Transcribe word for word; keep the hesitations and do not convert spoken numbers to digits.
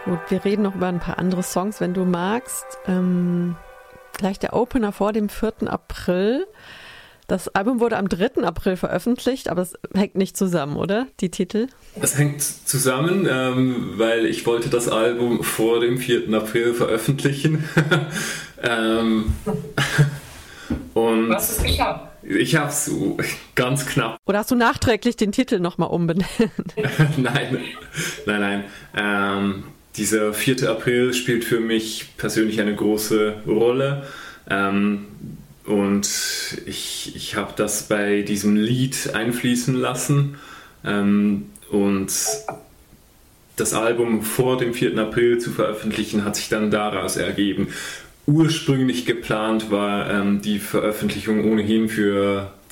Gut, wir reden noch über ein paar andere Songs, wenn du magst. Ähm, gleich der Opener vor dem vierten April. Das Album wurde am dritten April veröffentlicht, aber es hängt nicht zusammen, oder? Die Titel? Es hängt zusammen, ähm, weil ich wollte das Album vor dem vierten April veröffentlichen. ähm, und du hast es geschafft. Ich habe es ganz knapp. Oder hast du nachträglich den Titel nochmal umbenannt? nein, nein, nein. Ähm, dieser vierte April spielt für mich persönlich eine große Rolle. Ähm, und ich, ich habe das bei diesem Lied einfließen lassen. Ähm, und das Album vor dem vierten April zu veröffentlichen, hat sich dann daraus ergeben. Ursprünglich geplant war ähm, die Veröffentlichung ohnehin für